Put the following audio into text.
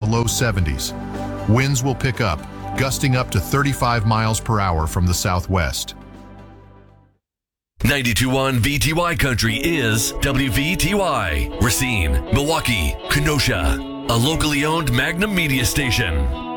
low 70s. Winds will pick up, gusting up to 35 miles per hour from the southwest. 92.1 VTY Country is WVTY, Racine, Milwaukee, Kenosha, a locally owned Magnum media station.